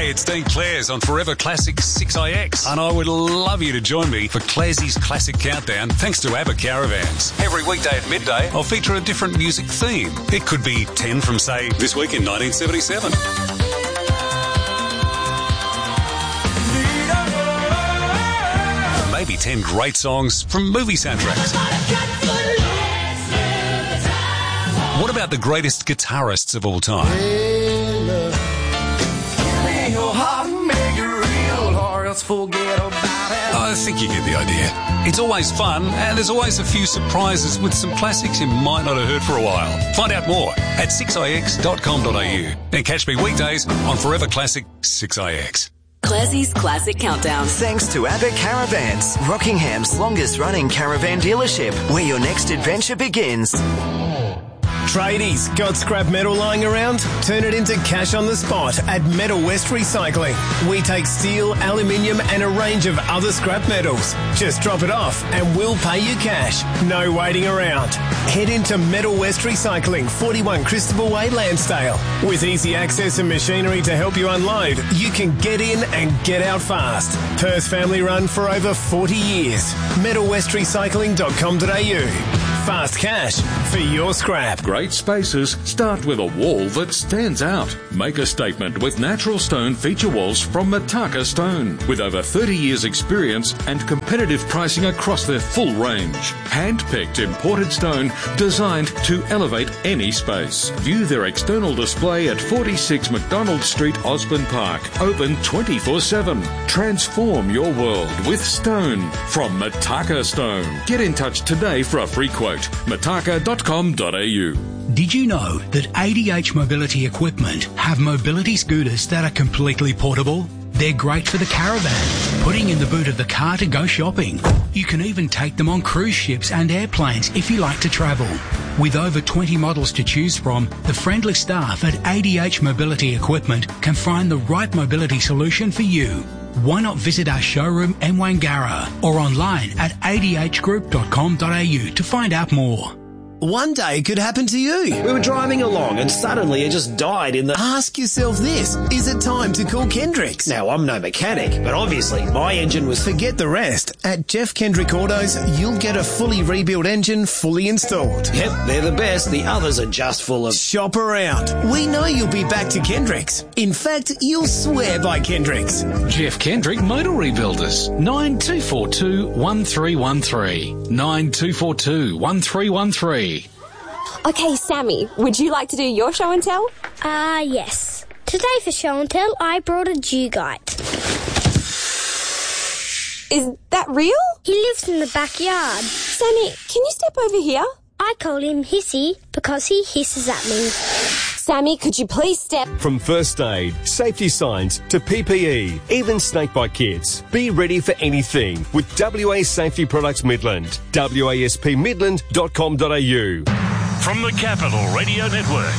Hey, it's Dean Clares on Forever Classic 6IX, and I would love you to join me for Clares's Classic Countdown thanks to ABBA Caravans. Every weekday at midday, I'll feature a different music theme. It could be 10 from, say, this week in 1977. Maybe 10 great songs from movie soundtracks. What about the greatest guitarists of all time? I think you get the idea. It's always fun, and there's always a few surprises with some classics you might not have heard for a while. Find out more at 6ix.com.au and catch me weekdays on Forever Classic 6ix. Classie's Classic Countdown. Thanks to ABBA Caravans, Rockingham's longest-running caravan dealership, where your next adventure begins. Tradies, got scrap metal lying around? Turn it into cash on the spot at Metal West Recycling. We take steel, aluminium and a range of other scrap metals. Just drop it off and we'll pay you cash. No waiting around. Head into Metal West Recycling, 41 Christopher Way, Lansdale. With easy access and machinery to help you unload, you can get in and get out fast. Perth family run for over 40 years. metalwestrecycling.com.au. Fast cash for your scrap. Great spaces start with a wall that stands out. Make a statement with natural stone feature walls from Mataka Stone. With over 30 years experience and competitive pricing across their full range. Hand-picked imported stone designed to elevate any space. View their external display at 46 McDonald Street, Osborne Park. Open 24/7. Transform your world with stone from Mataka Stone. Get in touch today for a free quote. mataka.com.au. Did you know that ADH Mobility Equipment have mobility scooters that are completely portable? They're great for the caravan, putting in the boot of the car to go shopping. You can even take them on cruise ships and airplanes if you like to travel. With over 20 models to choose from, the friendly staff at ADH Mobility Equipment can find the right mobility solution for you. Why not visit our showroom in Wangara or online at adhgroup.com.au to find out more. One day could happen to you. We were driving along and suddenly it just died in the... Ask yourself this, is it time to call Kendricks? Now, I'm no mechanic, but obviously my engine was... Forget the rest. At Jeff Kendrick Autos, you'll get a fully rebuilt engine fully installed. Yep, they're the best. The others are just full of... Shop around. We know you'll be back to Kendricks. In fact, you'll swear by Kendricks. Jeff Kendrick Motor Rebuilders. 9242 1313. 9242 1313. Okay, Sammy, would you like to do your show and tell? Yes. Today for show and tell, I brought a Dugite. Is that real? He lives in the backyard. Sammy, can you step over here? I call him Hissy because he hisses at me. Sammy, could you please step... From first aid, safety signs to PPE, even snakebite kits. Be ready for anything with WA Safety Products Midland. waspmidland.com.au. From the Capital Radio Network,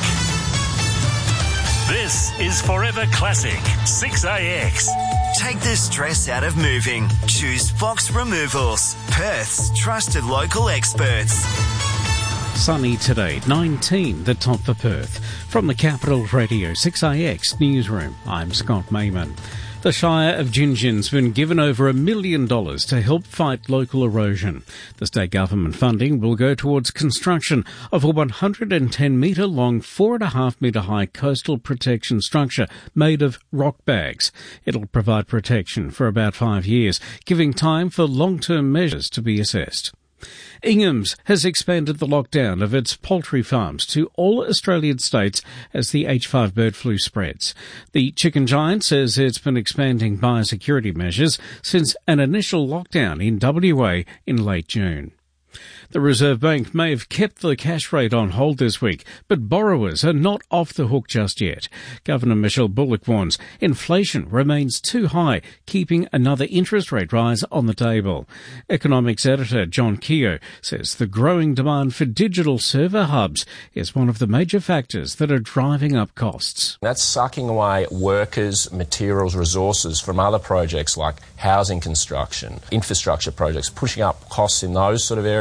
this is Forever Classic 6AX. Take the stress out of moving. Choose Fox Removals, Perth's trusted local experts. Sunny today, 19, the top for Perth. From the Capital Radio 6AX Newsroom, I'm Scott Mayman. The Shire of Gingin's been given over $1 million to help fight local erosion. The state government funding will go towards construction of a 110-metre-long, 4.5-metre-high coastal protection structure made of rock bags. It'll provide protection for about 5 years, giving time for long-term measures to be assessed. Ingham's has expanded the lockdown of its poultry farms to all Australian states as the H5 bird flu spreads. The chicken giant says it's been expanding biosecurity measures since an initial lockdown in WA in late June. The Reserve Bank may have kept the cash rate on hold this week, but borrowers are not off the hook just yet. Governor Michelle Bullock warns inflation remains too high, keeping another interest rate rise on the table. Economics editor John Keogh says the growing demand for digital server hubs is one of the major factors that are driving up costs. That's sucking away workers, materials, resources from other projects like housing construction, infrastructure projects, pushing up costs in those sort of areas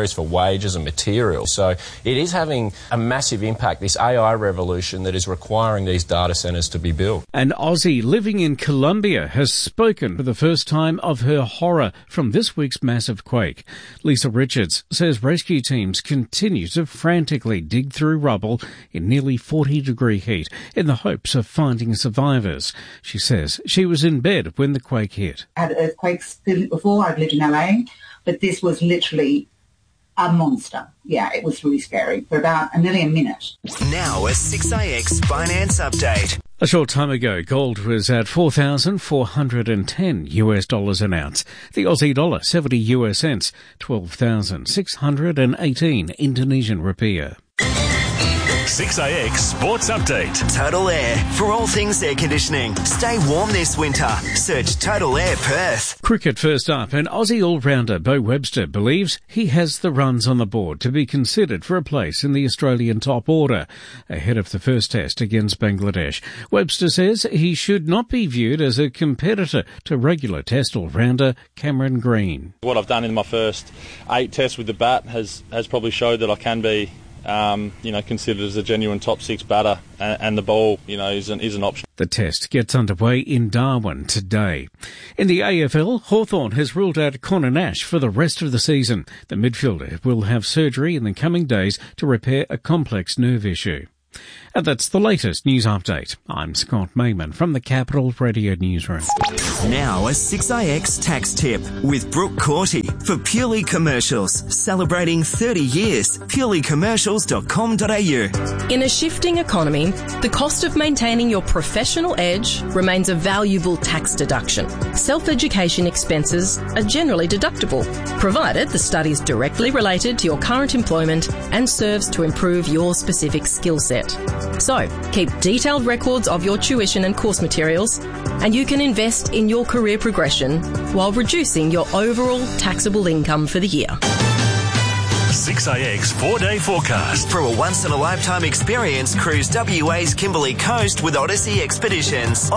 salaries, for wages and materials. So it is having a massive impact, this AI revolution that is requiring these data centres to be built. An Aussie living in Colombia has spoken for the first time of her horror from this week's massive quake. Lisa Richards says rescue teams continue to frantically dig through rubble in nearly 40-degree heat in the hopes of finding survivors. She says she was in bed when the quake hit. I had earthquakes before. I've lived in LA, but this was literally a monster. Yeah, it was really scary for about nearly a minute. Now a 6AX finance update. A short time ago, gold was at $4,410 an ounce. The Aussie dollar, 70 US cents, 12,618 Indonesian rupiah. 6AX Sports Update. Total Air. For all things air conditioning, stay warm this winter. Search Total Air Perth. Cricket first up, and Aussie all-rounder Beau Webster believes he has the runs on the board to be considered for a place in the Australian top order ahead of the first test against Bangladesh. Webster says he should not be viewed as a competitor to regular test all-rounder Cameron Green. What I've done in my first 8 tests with the bat has probably showed that I can be considered as a genuine top 6 batter, and the ball, is an option. The test gets underway in Darwin today. In the AFL, Hawthorn has ruled out Connor Nash for the rest of the season. The midfielder will have surgery in the coming days to repair a complex nerve issue. And that's the latest news update. I'm Scott Mayman from the Capital Radio Newsroom. Now a 6AX tax tip with Brooke Corty for Purely Commercials. Celebrating 30 years. purelycommercials.com.au. In a shifting economy, the cost of maintaining your professional edge remains a valuable tax deduction. Self-education expenses are generally deductible, provided the study is directly related to your current employment and serves to improve your specific skill set. So, keep detailed records of your tuition and course materials, and you can invest in your career progression while reducing your overall taxable income for the year. 6AX 4-day forecast. For a once-in-a-lifetime experience, cruise WA's Kimberley Coast with Odyssey Expeditions.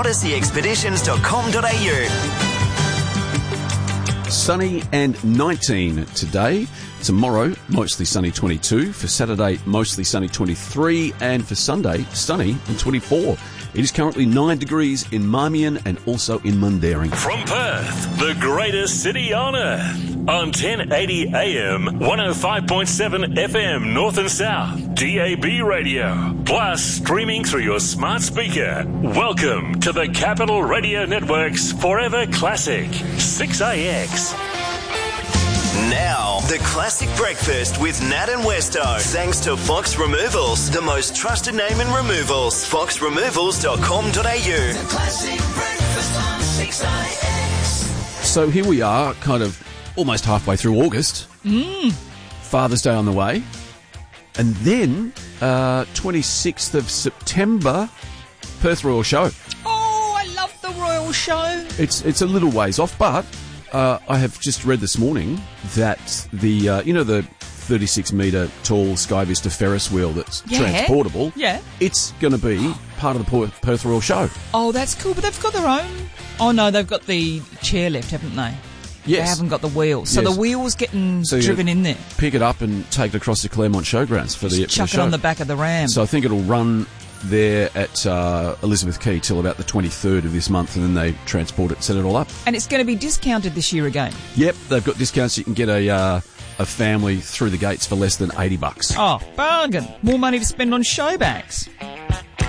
odysseyexpeditions.com.au. Sunny and 19 today. Tomorrow, mostly sunny 22. For Saturday, mostly sunny 23. And for Sunday, sunny and 24. It is currently 9 degrees in Marmion and also in Mundaring. From Perth, the greatest city on earth. On 1080 AM, 105.7 FM North and South, DAB radio. Plus, streaming through your smart speaker. Welcome to the Capital Radio Network's Forever Classic, 6AX. Now, the classic breakfast with Nat and Westo. Thanks to Fox Removals, the most trusted name in removals. foxremovals.com.au. The classic breakfast on 6AX. So here we are, kind of almost halfway through August. Father's Day on the way. And then, 26th of September, Perth Royal Show. Oh, I love the Royal Show. It's a little ways off, but I have just read this morning that the 36-metre tall Sky Vista Ferris wheel that's transportable, it's going to be part of the Perth Royal Show. Oh, that's cool, but they've got their own. Oh, no, they've got the chairlift, haven't they? Yes. They haven't got the wheel. So the wheel's getting driven in there. Pick it up and take it across to Claremont Showgrounds for the show. Chuck it on the back of the Ram. So I think it'll run there at Elizabeth Quay till about the 23rd of this month, and then they transport it and set it all up. And it's going to be discounted this year again. Yep, they've got discounts. You can get a family through the gates for less than $80. Oh, bargain. More money to spend on show bags.